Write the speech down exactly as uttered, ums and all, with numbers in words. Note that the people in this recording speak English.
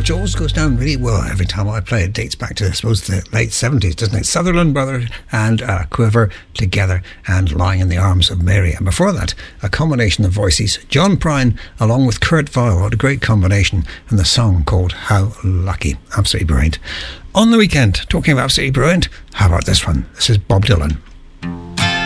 Jaws goes down really well every time I play. It dates back to, I suppose, the late seventies, doesn't it? Sutherland Brothers and uh, Quiver together and Lying in the Arms of Mary. And before that, a combination of voices. John Prine along with Kurt Vile. What a great combination. And the song called How Lucky. Absolutely brilliant. On the weekend, talking about absolutely brilliant, how about this one? This is Bob Dylan.